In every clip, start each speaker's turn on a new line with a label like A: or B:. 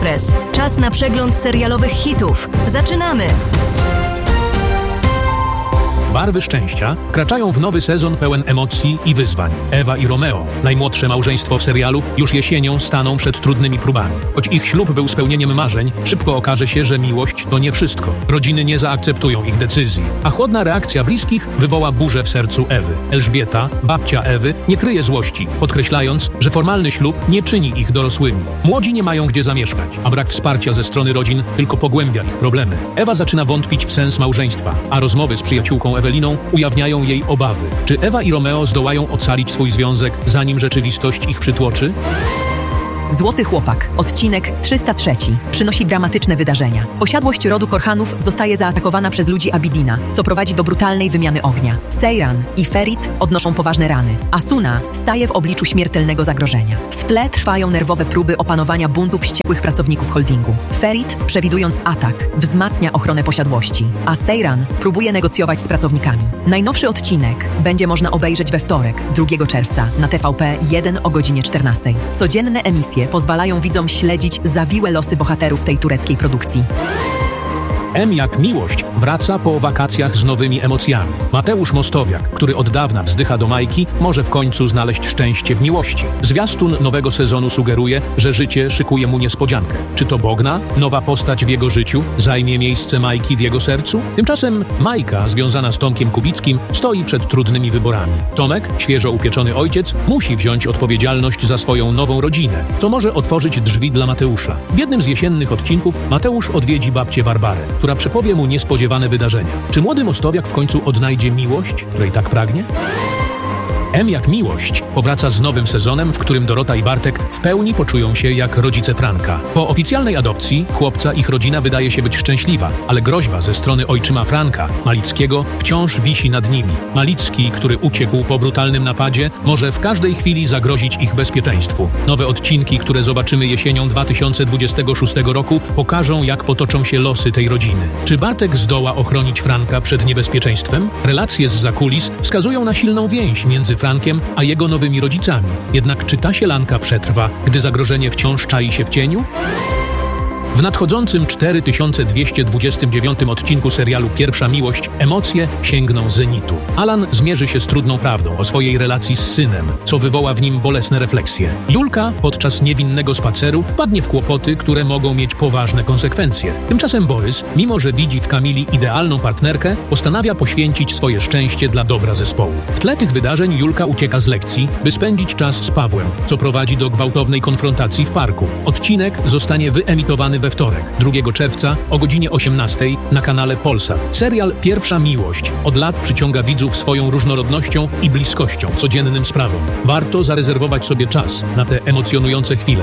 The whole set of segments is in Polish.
A: Express. Czas na przegląd serialowych hitów. Zaczynamy!
B: Barwy szczęścia wkraczają w nowy sezon pełen emocji i wyzwań. Ewa i Romeo, najmłodsze małżeństwo w serialu, już jesienią staną przed trudnymi próbami. Choć ich ślub był spełnieniem marzeń, szybko okaże się, że miłość to nie wszystko. Rodziny nie zaakceptują ich decyzji, a chłodna reakcja bliskich wywoła burzę w sercu Ewy. Elżbieta, babcia Ewy, nie kryje złości, podkreślając, że formalny ślub nie czyni ich dorosłymi. Młodzi nie mają gdzie zamieszkać, a brak wsparcia ze strony rodzin tylko pogłębia ich problemy. Ewa zaczyna wątpić w sens małżeństwa, a rozmowy z przyjaciółką Eweliną ujawniają jej obawy. Czy Ewa i Romeo zdołają ocalić swój związek, zanim rzeczywistość ich przytłoczy?
C: Złoty chłopak, odcinek 303, przynosi dramatyczne wydarzenia. Posiadłość rodu Korhanów zostaje zaatakowana przez ludzi Abidina, co prowadzi do brutalnej wymiany ognia. Seyran i Ferit odnoszą poważne rany, a Suna staje w obliczu śmiertelnego zagrożenia. W tle trwają nerwowe próby opanowania buntu wściekłych pracowników holdingu. Ferit, przewidując atak, wzmacnia ochronę posiadłości, a Seyran próbuje negocjować z pracownikami. Najnowszy odcinek będzie można obejrzeć we wtorek, 2 czerwca, na TVP 1 o godzinie 14. Codzienne emisje pozwalają widzom śledzić zawiłe losy bohaterów tej tureckiej produkcji.
B: M jak miłość wraca po wakacjach z nowymi emocjami. Mateusz Mostowiak, który od dawna wzdycha do Majki, może w końcu znaleźć szczęście w miłości. Zwiastun nowego sezonu sugeruje, że życie szykuje mu niespodziankę. Czy to Bogna, nowa postać w jego życiu, zajmie miejsce Majki w jego sercu? Tymczasem Majka, związana z Tomkiem Kubickim, stoi przed trudnymi wyborami. Tomek, świeżo upieczony ojciec, musi wziąć odpowiedzialność za swoją nową rodzinę, co może otworzyć drzwi dla Mateusza. W jednym z jesiennych odcinków Mateusz odwiedzi babcię Barbarę, która przepowie mu niespodziewane wydarzenia. Czy młody Mostowiak w końcu odnajdzie miłość, której tak pragnie? M jak miłość powraca z nowym sezonem, w którym Dorota i Bartek w pełni poczują się jak rodzice Franka. Po oficjalnej adopcji chłopca ich rodzina wydaje się być szczęśliwa, ale groźba ze strony ojczyma Franka, Malickiego, wciąż wisi nad nimi. Malicki, który uciekł po brutalnym napadzie, może w każdej chwili zagrozić ich bezpieczeństwu. Nowe odcinki, które zobaczymy jesienią 2026 roku, pokażą, jak potoczą się losy tej rodziny. Czy Bartek zdoła ochronić Franka przed niebezpieczeństwem? Relacje z zakulis wskazują na silną więź między Frankiem a jego nowymi rodzicami. Jednak czy ta sielanka przetrwa, gdy zagrożenie wciąż czai się w cieniu? W nadchodzącym 4229 odcinku serialu Pierwsza Miłość emocje sięgną zenitu. Alan zmierzy się z trudną prawdą o swojej relacji z synem, co wywoła w nim bolesne refleksje. Julka podczas niewinnego spaceru wpadnie w kłopoty, które mogą mieć poważne konsekwencje. Tymczasem Borys, mimo że widzi w Kamili idealną partnerkę, postanawia poświęcić swoje szczęście dla dobra zespołu. W tle tych wydarzeń Julka ucieka z lekcji, by spędzić czas z Pawłem, co prowadzi do gwałtownej konfrontacji w parku. Odcinek zostanie wyemitowany we wtorek, 2 czerwca o godzinie 18 na kanale Polsat. Serial Pierwsza Miłość od lat przyciąga widzów swoją różnorodnością i bliskością codziennym sprawom. Warto zarezerwować sobie czas na te emocjonujące chwile.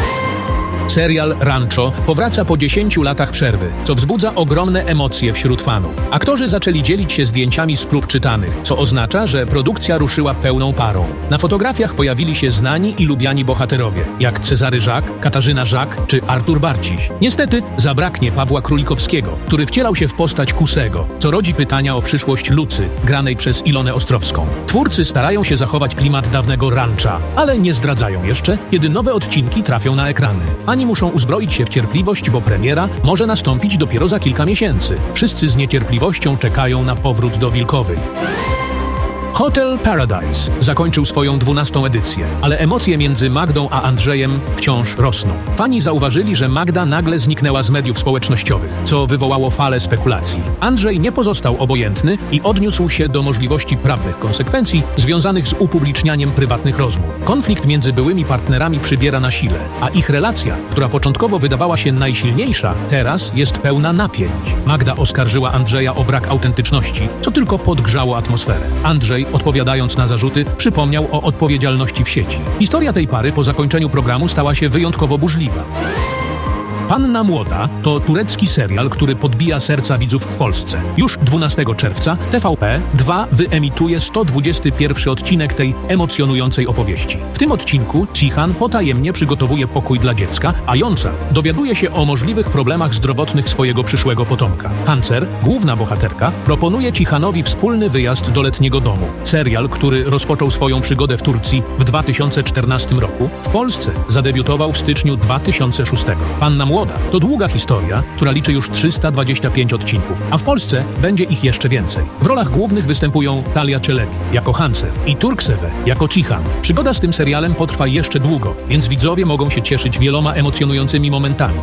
B: Serial Rancho powraca po 10 latach przerwy, co wzbudza ogromne emocje wśród fanów. Aktorzy zaczęli dzielić się zdjęciami z prób czytanych, co oznacza, że produkcja ruszyła pełną parą. Na fotografiach pojawili się znani i lubiani bohaterowie, jak Cezary Żak, Katarzyna Żak czy Artur Barciś. Niestety zabraknie Pawła Królikowskiego, który wcielał się w postać Kusego, co rodzi pytania o przyszłość Lucy, granej przez Ilonę Ostrowską. Twórcy starają się zachować klimat dawnego Rancha, ale nie zdradzają jeszcze, kiedy nowe odcinki trafią na ekrany. Ani muszą uzbroić się w cierpliwość, bo premiera może nastąpić dopiero za kilka miesięcy. Wszyscy z niecierpliwością czekają na powrót do Wilkowej. Hotel Paradise zakończył swoją 12. edycję, ale emocje między Magdą a Andrzejem wciąż rosną. Fani zauważyli, że Magda nagle zniknęła z mediów społecznościowych, co wywołało falę spekulacji. Andrzej nie pozostał obojętny i odniósł się do możliwości prawnych konsekwencji związanych z upublicznianiem prywatnych rozmów. Konflikt między byłymi partnerami przybiera na sile, a ich relacja, która początkowo wydawała się najsilniejsza, teraz jest pełna napięć. Magda oskarżyła Andrzeja o brak autentyczności, co tylko podgrzało atmosferę. Andrzej, odpowiadając na zarzuty, przypomniał o odpowiedzialności w sieci. Historia tej pary po zakończeniu programu stała się wyjątkowo burzliwa. Panna Młoda to turecki serial, który podbija serca widzów w Polsce. Już 12 czerwca TVP 2 wyemituje 121 odcinek tej emocjonującej opowieści. W tym odcinku Cihan potajemnie przygotowuje pokój dla dziecka, a Jąca dowiaduje się o możliwych problemach zdrowotnych swojego przyszłego potomka. Hancer, główna bohaterka, proponuje Cihanowi wspólny wyjazd do letniego domu. Serial, który rozpoczął swoją przygodę w Turcji w 2014 roku, w Polsce zadebiutował w styczniu 2006. Panna Młoda Młoda to długa historia, która liczy już 325 odcinków, a w Polsce będzie ich jeszcze więcej. W rolach głównych występują Talia Czelebi jako Hanser i Turksewe jako Cihan. Przygoda z tym serialem potrwa jeszcze długo, więc widzowie mogą się cieszyć wieloma emocjonującymi momentami.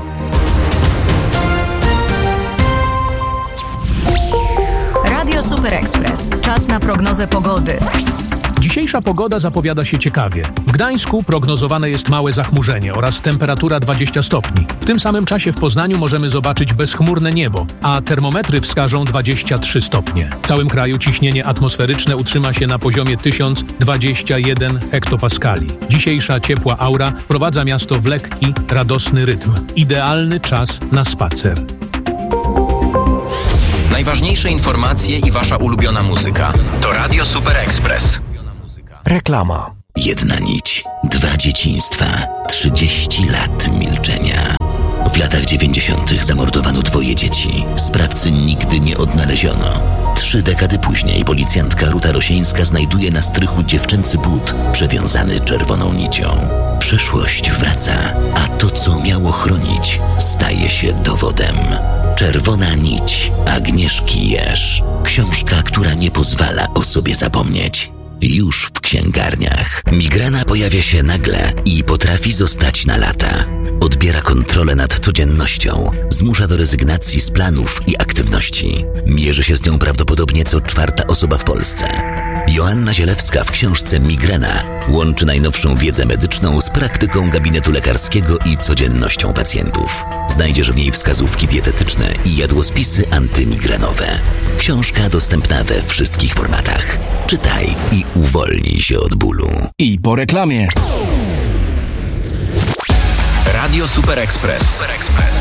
A: Radio Super Express. Czas na prognozę pogody.
B: Dzisiejsza pogoda zapowiada się ciekawie. W Gdańsku prognozowane jest małe zachmurzenie oraz temperatura 20 stopni. W tym samym czasie w Poznaniu możemy zobaczyć bezchmurne niebo, a termometry wskażą 23 stopnie. W całym kraju ciśnienie atmosferyczne utrzyma się na poziomie 1021 hektopaskali. Dzisiejsza ciepła aura wprowadza miasto w lekki, radosny rytm. Idealny czas na spacer.
D: Najważniejsze informacje i wasza ulubiona muzyka to Radio Super Express.
E: Reklama.
F: Jedna nić, 2 dzieciństwa, 30 lat milczenia. W latach 90. zamordowano 2 dzieci. Sprawcy nigdy nie odnaleziono. 3 dekady później policjantka Ruta Rosieńska znajduje na strychu dziewczęcy but przewiązany czerwoną nicią. Przeszłość wraca, a to, co miało chronić, staje się dowodem. Czerwona nić Agnieszki Jerz. Książka, która nie pozwala o sobie zapomnieć. Już w księgarniach. Migrena pojawia się nagle i potrafi zostać na lata. Odbiera kontrolę nad codziennością, zmusza do rezygnacji z planów i aktywności. Mierzy się z nią prawdopodobnie co 4. osoba w Polsce. Joanna Zielewska w książce Migrena łączy najnowszą wiedzę medyczną z praktyką gabinetu lekarskiego i codziennością pacjentów. Znajdziesz w niej wskazówki dietetyczne i jadłospisy antymigrenowe. Książka dostępna we wszystkich formatach. Czytaj i uwolnij się od bólu.
E: I po reklamie.
D: Radio Super Express.